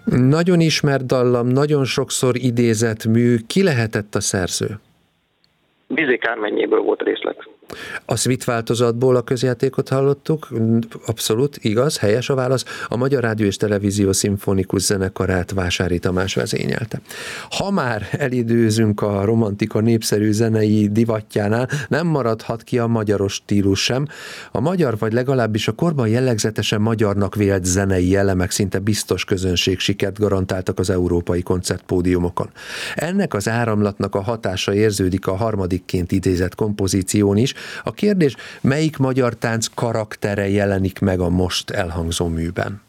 Nagyon ismert dallam, nagyon sokszor idézett mű. Ki lehetett a szerző? Bizé Kármennyéből volt részlet. A Svit változatból a közjátékot hallottuk, abszolút igaz, helyes a válasz. A Magyar Rádió és Televízió Szimfonikus Zenekarát Vásári Tamás vezényelte. Ha már elidőzünk a romantika népszerű zenei divatjánál, nem maradhat ki a magyaros stílus sem. A magyar, vagy legalábbis a korban jellegzetesen magyarnak vélt zenei elemek szinte biztos közönségsikert garantáltak az európai koncertpódiumokon. Ennek az áramlatnak a hatása érződik a harmadikként idézett kompozíción is. A kérdés, melyik magyar tánc karaktere jelenik meg a most elhangzó műben?